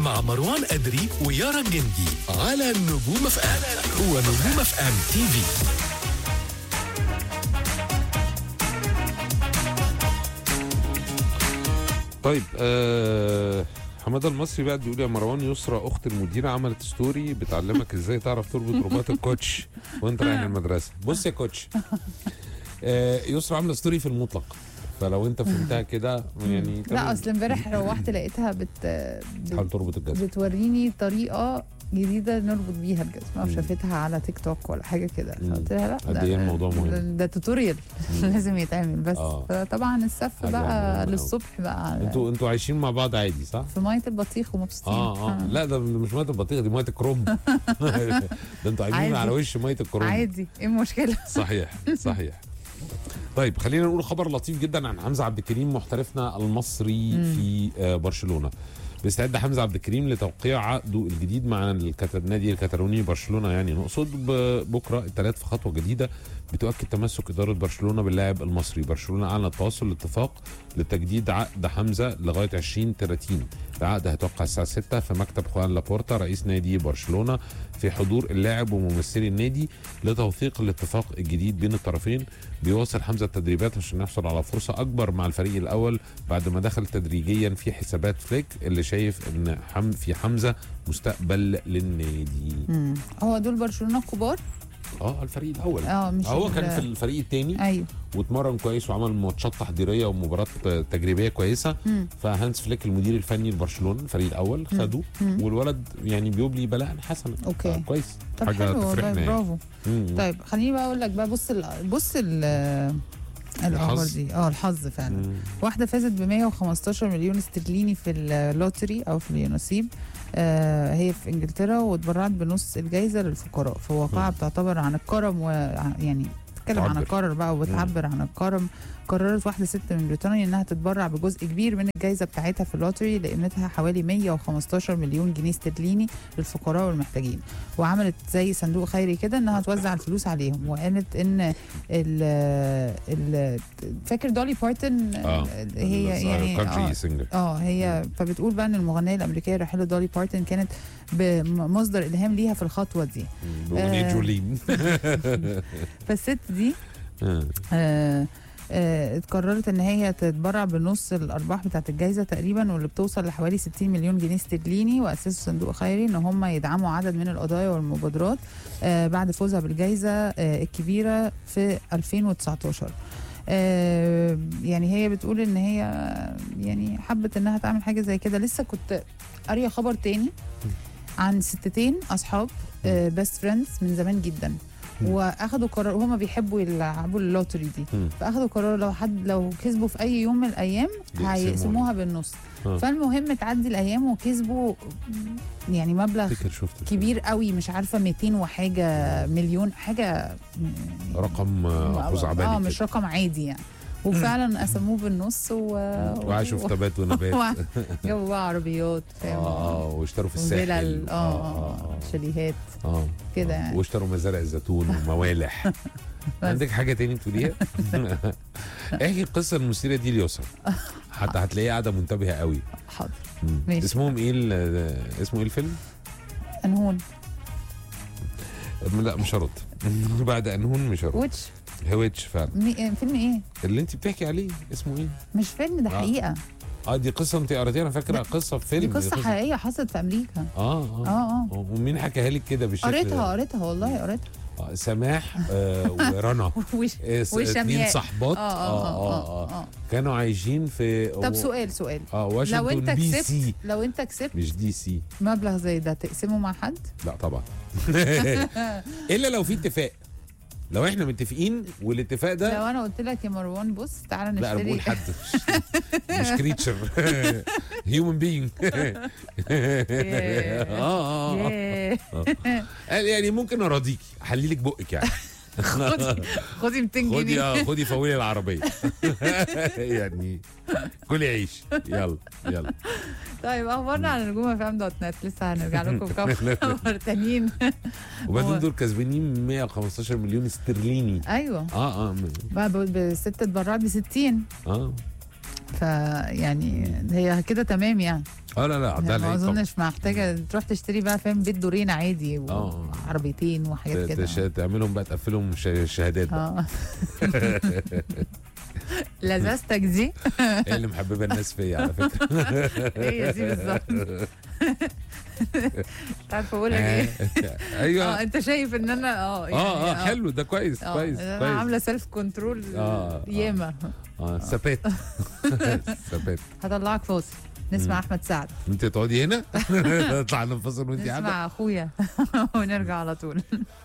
مع مروان أدري ويارا الجندي على نجوم اف ام ونجوم اف ام تي في. طيب حماده المصري بقى بيقول يا مروان، يسرى اخت المديره عملت ستوري بتعلمك ازاي تعرف تربط رباط الكوتش وانت رايح المدرسه. بص يا كوتش، يسرى عامله ستوري في المطلق، فلو انت فهمتها كده يعني لا اصل امبارح روحت لقيتها تحاول تربط الجزمه، بتوريني طريقه جديده نربط بيها الجزمه وشافتها على تيك توك ولا حاجه كده، فقلت لها لا قد ايه الموضوع مهم، ده توتوريال لازم يتعمل. بس طبعا السف بقى للصبح بقى. انتوا عايشين مع بعض عادي صح؟ في ميه البطيخ ومبسوطين. لا ده مش ميه البطيخ، دي ميه الكروم. ده انتوا عايشين على وش ميه الكروم عادي، ايه المشكله؟ صحيح صحيح. طيب خلينا نقول خبر لطيف جدا عن حمزه عبد الكريم محترفنا المصري في برشلونه. بيستعد حمزه عبد الكريم لتوقيع عقده الجديد مع النادي الكتالوني برشلونه، يعني نقصد بكره الثلاث في خطوه جديده بتؤكد تمسك اداره برشلونه باللاعب المصري. برشلونه اعلن التوصل لاتفاق لتجديد عقد حمزه لغايه 2030. العقد هيتوقع الساعه 6 في مكتب خوان لابورتا رئيس نادي برشلونه في حضور اللاعب وممثلي النادي لتوثيق الاتفاق الجديد بين الطرفين. بيواصل حمزه التدريبات عشان يحصل على فرصه اكبر مع الفريق الاول بعد ما دخل تدريجيا في حسابات فليك اللي شايف ان في حمزه مستقبل للنادي. هو دول برشلونه الكبار؟ الفريق الاول. مش هو كان في الفريق الثاني. ايوه، واتمرن كويس وعمل ماتشات تحضيريه ومباراه تجريبيه كويسه. فهانس فليك المدير الفني لبرشلونه الفريق الاول خده، والولد يعني بيبلي بلاء حسنا. اوكي كويس، طب حاجه حلو، تفرحنا برافو. طيب خليني بقى اقول لك بقى، بص الاخبار دي. الحظ فعلا. واحده فازت ب 115 مليون استرليني في اللوتري او في اليونسيب. هي في انجلترا، واتبرعت بنص الجائزه للفقراء في واقعه بتعتبر عن الكرم، ويعني بتتكلم عن الكرم بقى وبتعبر عن الكرم. قررت واحده ست من بريطانيا انها تتبرع بجزء كبير من الجائزه بتاعتها في اللوتري لقيمتها حوالي 115 مليون جنيه استرليني للفقراء والمحتاجين، وعملت زي صندوق خيري كده انها توزع الفلوس عليهم. وقالت ان فاكر دولي بارتون هي يعني هي فبتقول بقى ان المغنيه الامريكيه الراحله دولي بارتون كانت بمصدر الهام ليها في الخطوه دي. جولين. فالست دي قررت ان هي تتبرع بنص الارباح بتاعت الجائزه تقريبا، واللي بتوصل لحوالي 60 مليون جنيه استرليني. واسسوا صندوق خيري ان هم يدعموا عدد من القضايا والمبادرات بعد فوزها بالجائزه الكبيره في 2019. يعني هي بتقول ان هي يعني حبت انها تعمل حاجه زي كده. لسه كنت قاريه خبر تاني عن ستتين اصحاب بيست فريندز من زمان جدا، واخدوا قرار، هما بيحبوا يلعبوا اللوتري دي، فاخدوا قرار لو كسبوا في اي يوم من الايام هيقسموها بالنص. فالمهم تعدي الايام وكسبوا يعني مبلغ كبير قوي، مش عارفه 200 وحاجه مليون حاجه، رقم خزعبلي مش رقم عادي يعني. وفعلا قسموه بالنص وعاشوا في تبات ونبات. جابوا بقى عربيات واشتروا في الساحل شاليهات كده يعني، واشتروا مزارع الزيتون وموالح. عندك حاجه تاني تقوليها؟ احكي القصه المثيره دي ليسرى، حتى هتلاقيها قاعده منتبهه قوي. حاضر. اسمهم ايه اسمه ايه الفيلم؟ انهون. لا مش هرد. بعد انهون مش هرد. ويتش فعلا. فيلم ايه اللي انت بتحكي عليه؟ اسمه ايه؟ مش فيلم، ده حقيقه. دي قصه انت قريتيها؟ انا فاكره قصه في فيلم. دي قصه حقيقيه حصلت في امريكا. ومين حكاها لك كده بالشكل؟ قريتها والله قريتها. سماح ورنا اتنين صحبات كانوا عايشين في. طب سؤال واشنطن دي سي. لو انت كسبت مش دي سي مبلغ زي ده تقسمه مع حد؟ لا طبعا. الا لو في اتفاق، لو احنا متفقين والاتفاق ده. لو انا قلت لك يا مروان بص تعالى نشتري. لا انا بقول حد مش كريتشر، هيومن بينج. قال يعني ممكن اراضيكي احلي لك بقك يعني. خدي 200 جنيه. خدي فويل العربيه. يعني كلي عيش. يلا. طيب اخبارنا على نجوم اف ام دوت نت، لسه هنرجع لكم بخبر تانيين. وبعدين دول كسبانين 115 مليون استرليني. ايوه. الست اتبرعت ب 60. فيعني هي كده تمام يعني. اه لا عندها ما العيد طبعا. اظنش محتاجه تروح تشتري بقى فاهم بيت دورين عادي وعربيتين وحاجات كده. تعملهم بقى تقفلهم شهادات بقى. لزازتك دي هي اللي محببه الناس فيا على فكره. هي دي بالظبط. عارفه اقول لك ايه؟ ايوه انت شايف ان انا يعني حلو ده كويس كويس انا عامله سيلف كنترول ياما. ثبات. ثبات. هطلعك فاصل نسمع احمد سعد. انت تقعدي هنا. نطلع ننفصل وانت قاعده. نسمع اخويا ونرجع على طول.